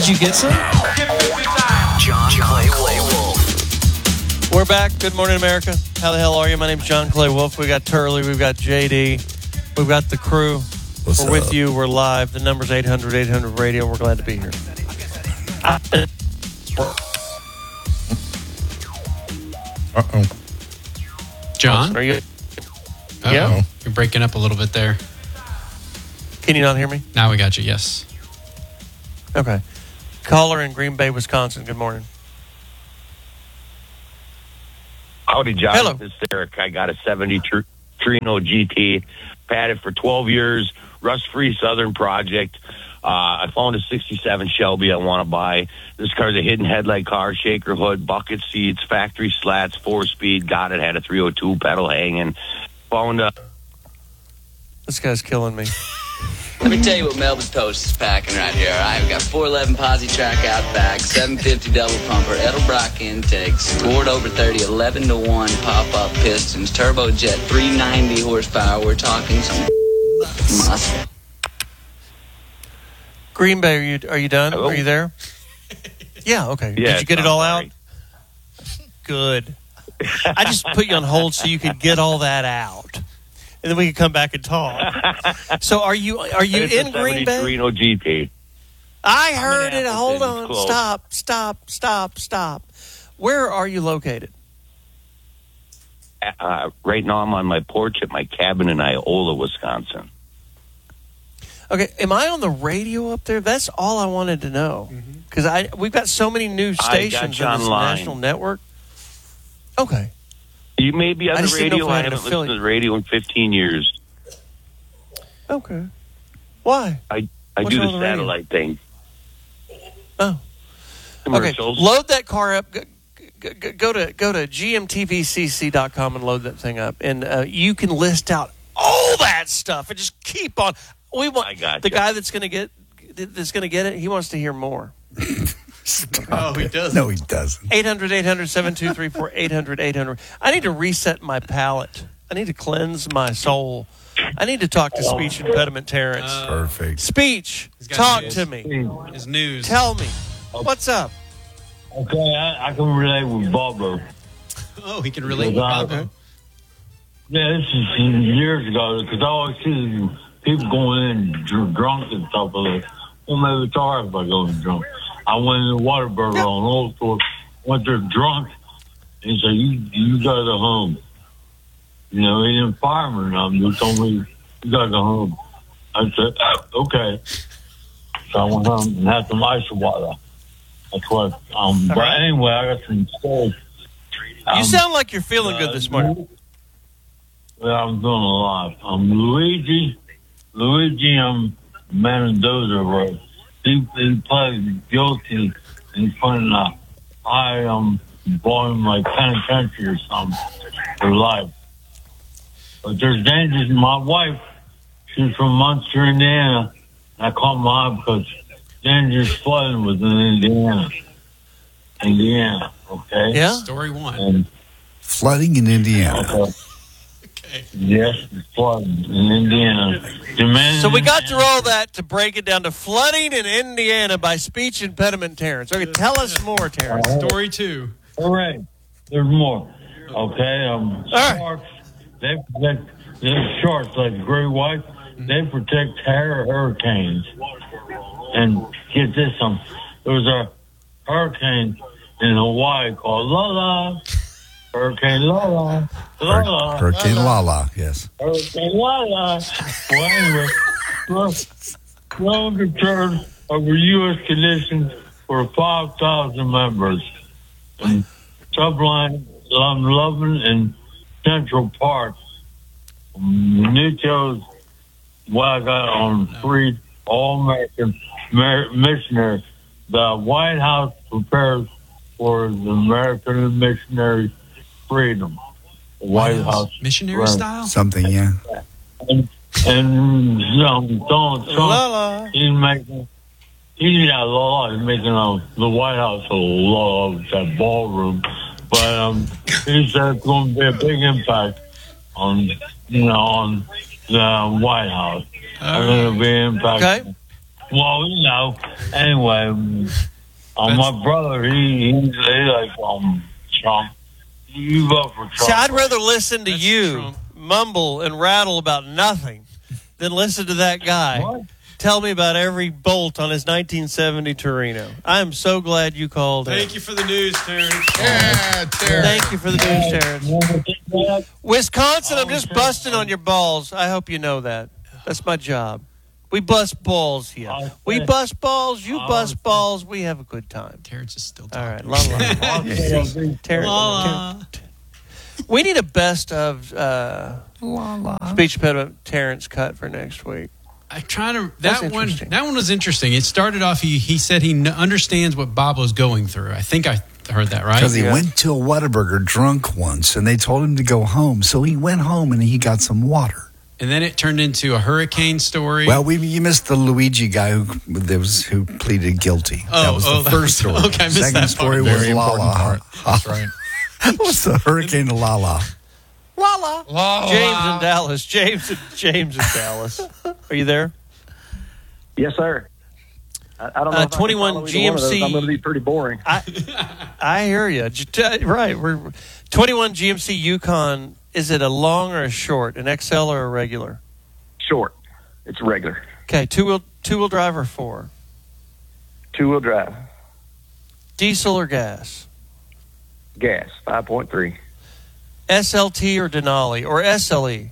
Did you get some? John Clay Wolf. We're back. Good morning, America. How the hell are you? My name's John Clay Wolf. We got Turley. We've got JD. We've got the crew. What's We're up? with you. We're live. The number's 800-800-RADIO. We're glad to be here. Uh-oh. John? Are you? Uh-oh. Yeah? You're breaking up a little bit there. Can you not hear me? Now we got you, yes. Okay. Caller in Green Bay, Wisconsin. Good morning. Howdy, John. Hello. This is Eric. I got a 70 Trino GT. Had it for 12 years. Rust-free Southern project. I found a 67 Shelby I want to buy. This car's a hidden headlight car, shaker hood, bucket seats, factory slats, 4-speed. Got it. Had a 302 pedal hanging. Found a... This guy's killing me. Let me tell you what Melba's Toast is packing right here. All right, we got 411 posi track out back, 750 double pumper, Edelbrock intakes, Ford over 30, 11-to-1 pop-up pistons, turbojet, 390 horsepower. We're talking some muscle. Green Bay, are you done? Hello? Are you there? Yeah, okay. Yeah, Did you get it all out? Good. I just put you on hold so you could get all that out. And then we can come back and talk. So are you It's in a Green 70 Bay? Trino GT. I heard it. Appleton, Hold on. close. Stop. Where are you located? Right now I'm on my porch at my cabin in Iola, Wisconsin. Okay, am I on the radio up there? That's all I wanted to know. Because we've got so many new stations you on this online. national network. Okay. You may be on I the just didn't know radio. if I I had an haven't listened to affiliate. the radio in 15 years. Okay. Why? I What's do wrong the with the radio? satellite thing. Oh. Okay. Commercials. Load that car up. Go to gmtvcc.com and load that thing up. And you can list out all that stuff and just keep on. We want I got the you. guy that's going to get it. He wants to hear more. Oh, he doesn't. No, he doesn't. 800-800-7234, 800-800. I need to reset my palate. I need to cleanse my soul. I need to talk to speech impediment Terrence. Perfect. Speech, He's got talk news. to me. His news. Tell me. What's up? Okay, I can relate with Bubba. Oh, he can relate with Okay. Bobo. Yeah, this is years ago, because I always see people going in drunk and stuff like that. Well, maybe it's all right if I go in drunk. I went in the Whataburger on Old Store, went there drunk, and he said, you gotta go home. You know, he didn't fire me or nothing. He told me, you gotta go home. I said, okay. So I went home and had some ice water. That's what, but anyway, I got some stories. You sound like you're feeling good this morning. Well, I'm doing a lot. Luigi Mendoza was. He pled guilty in front of I blowing like penitentiary or something for life. But there's dangers. My wife, she's from Munster, Indiana. I called my because dangerous flooding was in Indiana, okay? Yeah? Story one. And Flooding in Indiana. okay. Yes, it's flooding in Indiana. So we got through all that to break it down to flooding in Indiana by speech impediment Terrence. Okay, tell us more, Terrence. Story two. Hooray. There's more. Okay, right. sharks, they protect, they're sharks like great white, they protect hurricanes. And get this, there was a hurricane in Hawaii called Lala. Hurricane Lala. Lala. Hurricane Lala, yes. Hurricane Lala. Well, anyway, well concerned over U.S. conditions for 5,000 members. And Subline, Loving, and Central Park. Nichols, what I got on free All-American missionary. The White House prepares for the American missionary freedom. The White House. Missionary right. style? Something, yeah. And Donald Trump, La-la. he's making the White House a law of that ballroom. But he said it's going to be a big impact on the White House. It's going to be an impact. Okay. Well, anyway, my brother, he like Trump. You vote for Trump. See, I'd rather listen to That's you Trump. mumble and rattle about nothing than listen to that guy What? tell me about every bolt on his 1970 Torino. I am so glad you called in. Thank you for the news, Terrence. Yeah, Terry. Thank you for the news, Terrence. Wisconsin, I'm just busting on your balls. I hope you know that. That's my job. We bust balls here. We bust balls. You bust balls. We have a good time. Terrence is still All talking. right. La la. Terrence. We need a best of speech impediment Terrence cut for next week. I'm trying to. That's That one. interesting. That one was interesting. It started off. He said he understands what Bob was going through. I think I heard that right. Because he Yeah. went to a Whataburger drunk once, and they told him to go home. So he went home, and he got some water. And then it turned into a hurricane story. Well, you missed the Luigi guy who pleaded guilty. That was the first story. Okay, I missed Second that story part. was Very important Lala. part. That's right. What's the hurricane to Lala? La la. James in Dallas. James in Dallas. Are you there? Yes, sir. I don't know. If 21 I can follow either one of those. GMC. I'm going to be pretty boring. I hear you. Right. We're 21 GMC Yukon. Is it a long or a short? An XL or a regular? Short. It's regular. Okay. Two-wheel drive or four? Two-wheel drive. Diesel or gas? Gas. 5.3. SLT or Denali or SLE?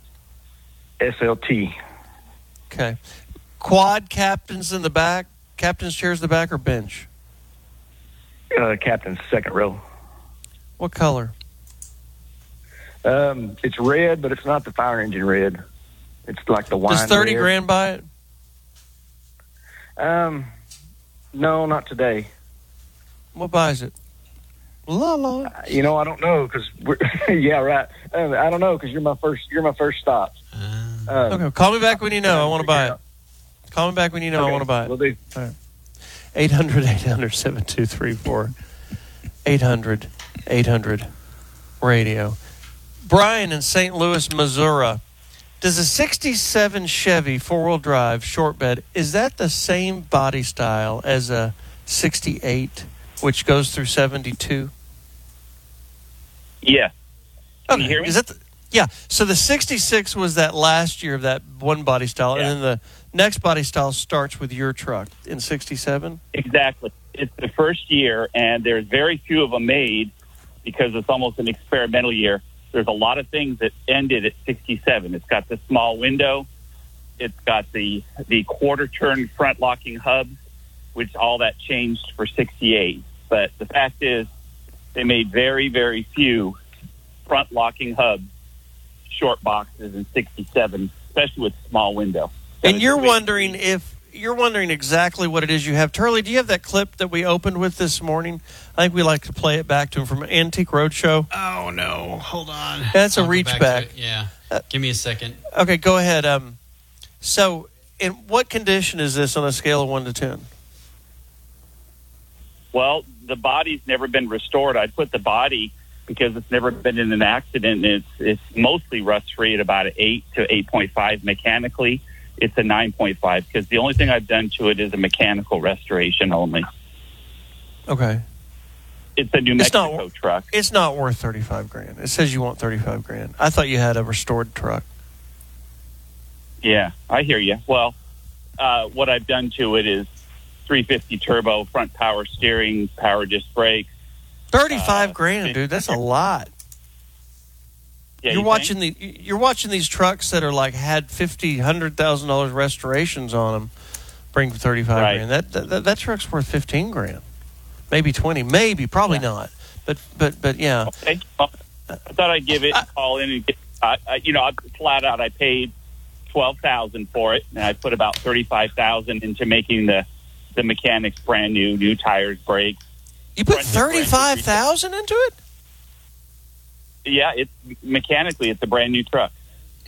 SLT. Okay. Quad captains in the back, captain's chairs in the back, or bench? Captain's second row. What color? It's red, but it's not the fire engine red. It's like the wine. Does 30 red. grand buy it? No, not today. What buys it? La la. I don't know because we're yeah, right. I don't know because you're my first stop. Okay. Call me back when you know. I want to buy it. Call me back when you know I want to buy it. Will do. 800-800-7234. 800-800-radio. Brian in St. Louis, Missouri. Does a 67 Chevy four-wheel drive short bed, is that the same body style as a 68, which goes through 72? Yeah. Can you hear me? Is that yeah. So the 66 was that last year of that one body style, Yeah. and then the next body style starts with your truck in 67? Exactly. It's the first year, and there's very few of them made because it's almost an experimental year. There's a lot of things that ended at 67. It's got the small window. It's got the quarter-turn front-locking hubs, which all that changed for 68. But the fact is they made very, very few front-locking hubs, short boxes in 67, especially with small window. And you're wondering exactly what it is you have. Turley, do you have that clip that we opened with this morning? I think we like to play it back to him from Antique Roadshow. Oh no! Hold on. That's a I'll go reach to back. it. Yeah. Give me a second. Okay, go ahead. So, in what condition is this on a scale of 1 to 10? Well, the body's never been restored. I'd put the body because it's never been in an accident. It's mostly rust-free at about an 8 to 8.5 mechanically. It's a 9.5 because the only thing I've done to it is a mechanical restoration only. Okay. It's a New Mexico truck. It's not worth 35 grand. It says you want 35 grand. I thought you had a restored truck. Yeah, I hear you. Well, what I've done to it is 350 turbo, front power steering, power disc brakes. 35 grand, dude. That's a lot. Yeah, You're watching these trucks that are like had $100,000 restorations on them. Bring 35 Right. grand. That truck's worth 15 grand, maybe 20, maybe probably not. But yeah. Okay. Well, I thought I'd give it a call in and get. Flat out, I paid $12,000 for it, and I put about $35,000 into making the mechanics brand new tires, brakes. You put $35,000 into it? Yeah, it's mechanically, it's a brand new truck.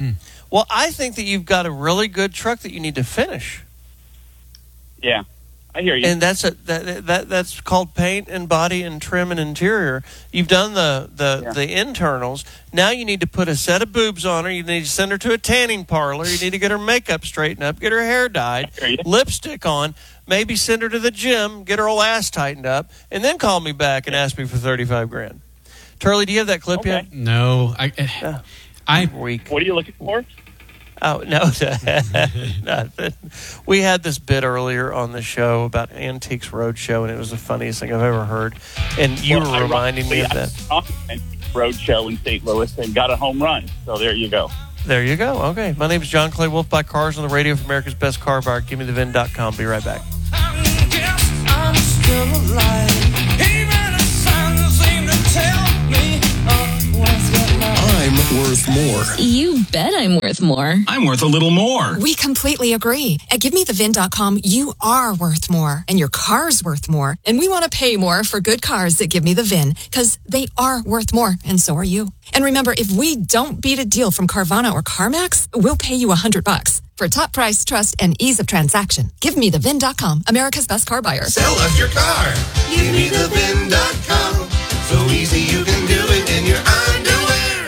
Well, I think that you've got a really good truck that you need to finish. Yeah, I hear you. And that's called paint and body and trim and interior. You've done the internals. Now you need to put a set of boobs on her. You need to send her to a tanning parlor. You need to get her makeup straightened up, get her hair dyed, lipstick on, maybe send her to the gym, get her whole ass tightened up, and then call me back and ask me for $35,000. Turley, do you have that clip yet? No, I'm weak. What are you looking for? Oh, no, nothing. We had this bit earlier on the show about Antiques Roadshow, and it was the funniest thing I've ever heard. And you were reminding me of that. Roadshow in St. Louis and got a home run. So there you go. There you go. Okay. My name is John Clay Wolf. Buy cars on the radio for America's Best Car Buyer. GiveMeTheVin.com. Be right back. I'm still alive. Even the sun seemed to tell me I'm worth more. You bet I'm worth more. I'm worth a little more. We completely agree. At GiveMeTheVin.com, you are worth more, and your car's worth more. And we want to pay more for good cars that Give Me the VIN, because they are worth more, and so are you. And remember, if we don't beat a deal from Carvana or CarMax, we'll pay you $100 for top price, trust, and ease of transaction. GiveMeTheVin.com, America's Best Car Buyer. Sell us your car. GiveMeTheVin.com. So easy you can do it in your underwear.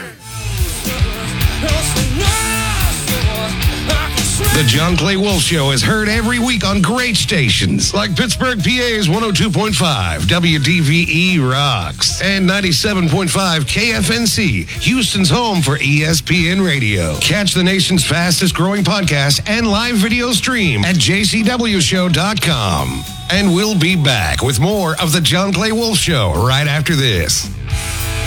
The John Clay Wolf Show is heard every week on great stations like Pittsburgh, PA's 102.5 WDVE Rocks and 97.5 KFNC, Houston's home for ESPN Radio. Catch the nation's fastest growing podcast and live video stream at jcwshow.com. And we'll be back with more of the John Clay Wolf Show right after this.